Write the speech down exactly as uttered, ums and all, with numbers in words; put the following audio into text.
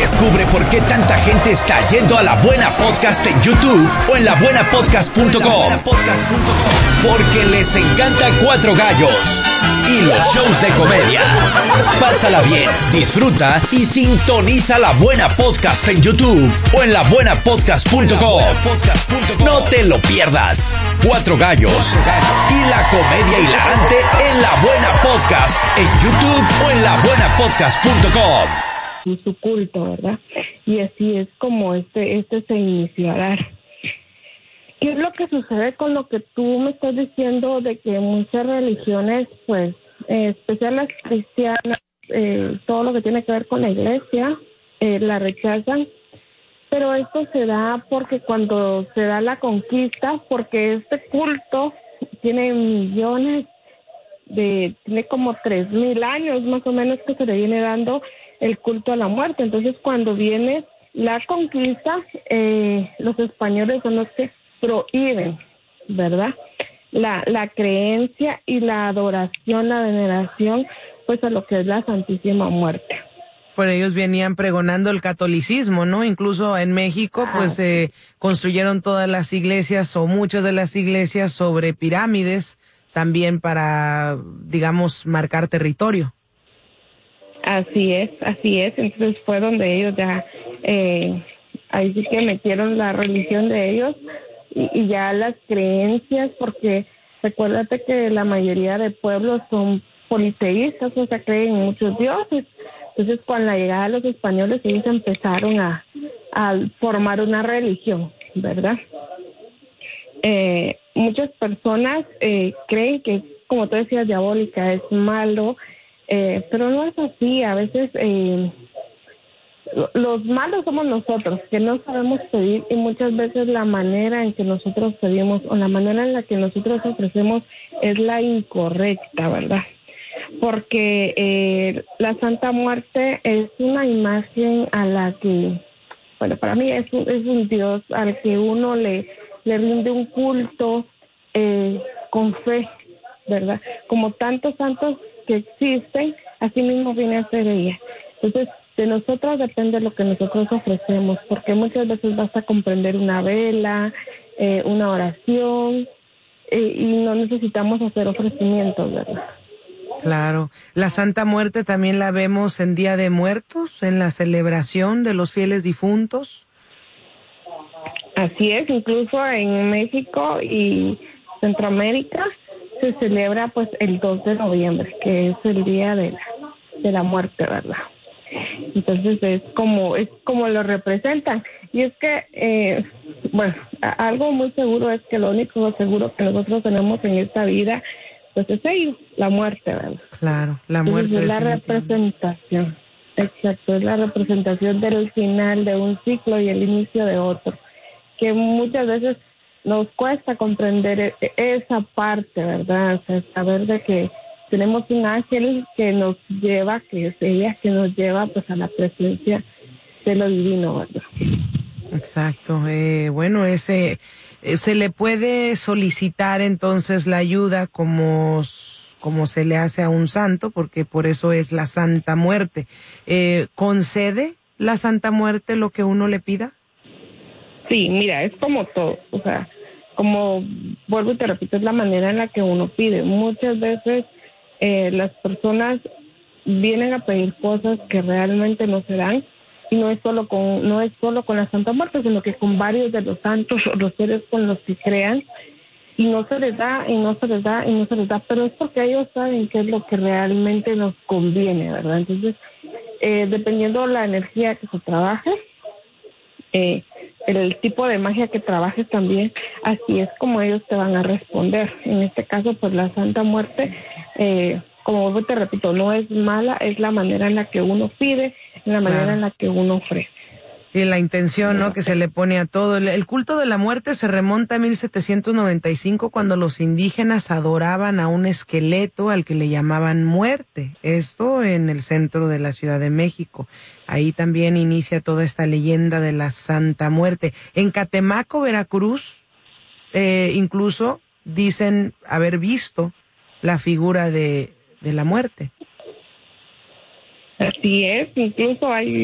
Descubre por qué tanta gente está yendo a La Buena Podcast en YouTube o en la buena podcast punto com. Porque les encanta Cuatro Gallos y los shows de comedia. Pásala bien, disfruta y sintoniza La Buena Podcast en YouTube o en la buena podcast punto com. No te lo pierdas. Cuatro Gallos y la comedia hilarante en La Buena Podcast en YouTube o en la buena podcast punto com. Y su culto, ¿verdad? Y así es como este este se inició a dar. ¿Qué es lo que sucede con lo que tú me estás diciendo de que muchas religiones, pues, eh, especial las cristianas, eh, todo lo que tiene que ver con la iglesia, eh, la rechazan? Pero esto se da porque cuando se da la conquista, porque este culto tiene millones de, tiene como tres mil años más o menos que se le viene dando el culto a la muerte. Entonces, cuando viene la conquista, eh, los españoles son los que prohíben, ¿verdad? La, la creencia y la adoración, la veneración, pues a lo que es la Santísima Muerte. Por ellos venían pregonando el catolicismo, ¿no? Incluso en México, pues, eh, construyeron todas las iglesias o muchas de las iglesias sobre pirámides, también para, digamos, marcar territorio. Así es, así es. Entonces fue donde ellos ya, eh, ahí sí que metieron la religión de ellos y, y ya las creencias, porque recuérdate que la mayoría de pueblos son politeístas, o sea, creen en muchos dioses. Entonces, con la llegada de los españoles, ellos empezaron a, a formar una religión, ¿verdad? Eh, muchas personas eh, creen que, como tú decías, diabólica, es malo, eh, pero no es así. A veces eh, los malos somos nosotros, que no sabemos pedir, y muchas veces la manera en que nosotros pedimos o la manera en la que nosotros ofrecemos es la incorrecta, ¿verdad? Porque eh, la Santa Muerte es una imagen a la que, bueno, para mí es un, es un Dios al que uno le, le rinde un culto eh, con fe, ¿verdad? Como tantos santos que existen, así mismo viene a ser ella. Entonces, de nosotros depende lo que nosotros ofrecemos, porque muchas veces basta comprender una vela, eh, una oración, eh, y no necesitamos hacer ofrecimientos, ¿verdad? Claro. La Santa Muerte también la vemos en Día de Muertos, en la celebración de los fieles difuntos. Así es, incluso en México y Centroamérica se celebra pues el dos de noviembre, que es el día de la, de la muerte, ¿verdad? Entonces es como es como lo representan. Y es que, eh, bueno, algo muy seguro es que lo único seguro que nosotros tenemos en esta vida, pues es ello, la muerte, ¿verdad? Claro, la muerte. Es la representación, exacto, es la representación del final de un ciclo y el inicio de otro, que muchas veces nos cuesta comprender esa parte, ¿verdad? O sea, saber de que tenemos un ángel que nos lleva, que es ella, que nos lleva pues a la presencia de lo divino, ¿verdad? Exacto. Eh, bueno, ese eh, se le puede solicitar entonces la ayuda como como se le hace a un santo, porque por eso es la Santa Muerte. Eh, ¿concede la Santa Muerte lo que uno le pida? Sí, mira, es como todo, o sea, como vuelvo y te repito, es la manera en la que uno pide. Muchas veces eh, las personas vienen a pedir cosas que realmente no se dan. Y no es solo con no es solo con la Santa Muerte, sino que con varios de los santos o los seres con los que crean, y no se les da, y no se les da, y no se les da, pero es porque ellos saben qué es lo que realmente nos conviene, ¿verdad? Entonces, eh, dependiendo la energía que se trabaje, eh, el tipo de magia que trabajes también, así es como ellos te van a responder. En este caso, pues la Santa Muerte, eh, como te repito, no es mala, es la manera en la que uno pide, la manera claro. en la que uno ofrece. Y la intención, ¿no?, que se le pone a todo. El, el culto de la muerte se remonta a mil setecientos noventa y cinco, cuando los indígenas adoraban a un esqueleto al que le llamaban muerte. Esto en el centro de la Ciudad de México. Ahí también inicia toda esta leyenda de la Santa Muerte. En Catemaco, Veracruz, eh, incluso dicen haber visto la figura de, de la muerte. Así es, incluso hay